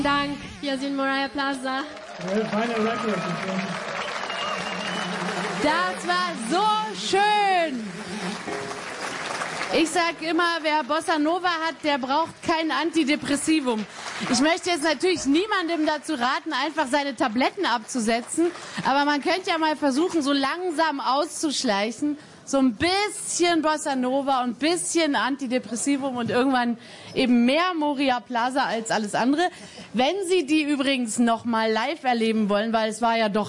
Dank, hier sind Mariah Plaza. Das war so schön. Ich sag immer, wer Bossa Nova hat, der braucht kein Antidepressivum. Ich möchte jetzt natürlich niemandem dazu raten, einfach seine Tabletten abzusetzen. Aber man könnte ja mal versuchen, so langsam auszuschleichen. So ein bisschen Bossa Nova und ein bisschen Antidepressivum und irgendwann eben mehr Moria Plaza als alles andere. Wenn Sie die übrigens noch mal live erleben wollen, weil es war ja doch